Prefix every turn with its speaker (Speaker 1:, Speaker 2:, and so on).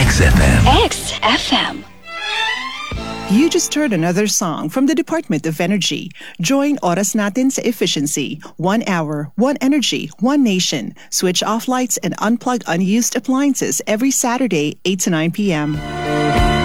Speaker 1: XFM.
Speaker 2: XFM.
Speaker 3: You just heard another song from the Department of Energy. Join Oras Natin sa Efficiency. 1 hour, 1 energy, 1 nation. Switch off lights and unplug unused appliances every Saturday, 8 to 9 p.m.